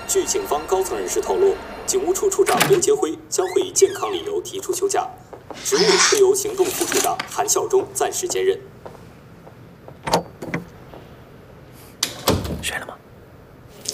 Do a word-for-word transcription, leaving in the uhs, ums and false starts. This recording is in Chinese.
据警方高层人士透露，警务处处长刘杰辉将会以健康理由提出休假，职务会由行动副处长韩孝忠暂时兼任。 睡了吗？